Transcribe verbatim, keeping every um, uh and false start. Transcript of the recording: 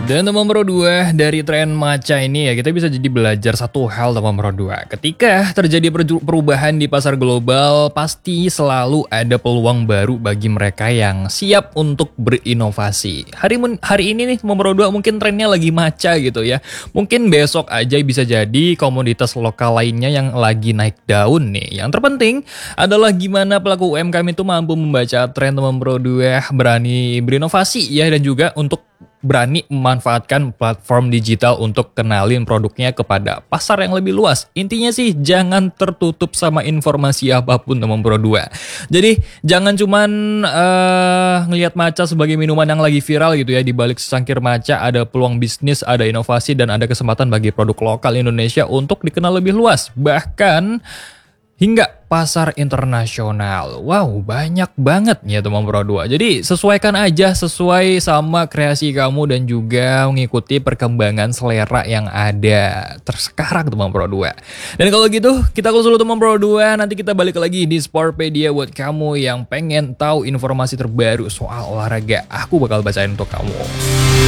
Dan teman Pro dua, dari tren matcha ini ya kita bisa jadi belajar satu hal teman Pro dua. Ketika terjadi perubahan di pasar global, pasti selalu ada peluang baru bagi mereka yang siap untuk berinovasi. Hari hari ini nih teman Pro dua mungkin trennya lagi matcha gitu ya. Mungkin besok aja bisa jadi komoditas lokal lainnya yang lagi naik daun nih. Yang terpenting adalah gimana pelaku U M K M itu mampu membaca tren teman Pro dua, berani berinovasi ya, dan juga untuk berani memanfaatkan platform digital untuk kenalin produknya kepada pasar yang lebih luas. Intinya sih jangan tertutup sama informasi apapun teman Pro dua. Jadi jangan cuman uh, ngelihat matcha sebagai minuman yang lagi viral gitu ya. Di balik secangkir matcha ada peluang bisnis, ada inovasi, dan ada kesempatan bagi produk lokal Indonesia untuk dikenal lebih luas. Bahkan hingga pasar internasional. Wow, banyak banget ya teman Pro dua. Jadi sesuaikan aja sesuai sama kreasi kamu dan juga mengikuti perkembangan selera yang ada tersekarang teman Pro dua. Dan kalau gitu kita close dulu teman Pro dua. Nanti kita balik lagi di Sportpedia buat kamu yang pengen tahu informasi terbaru soal olahraga. Aku bakal bacain untuk kamu.